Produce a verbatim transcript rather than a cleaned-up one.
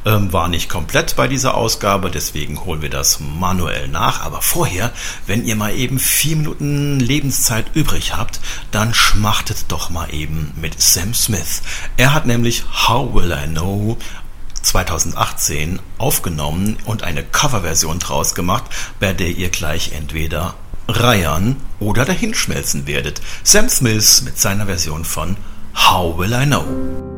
Ähm, war nicht komplett bei dieser Ausgabe, deswegen holen wir das manuell nach. Aber vorher, wenn ihr mal eben vier Minuten Lebenszeit übrig habt, dann schmachtet doch mal eben mit Sam Smith. Er hat nämlich How Will I Know zweitausendachtzehn aufgenommen und eine Coverversion draus gemacht, bei der ihr gleich entweder reiern oder dahinschmelzen werdet. Sam Smith mit seiner Version von How Will I Know.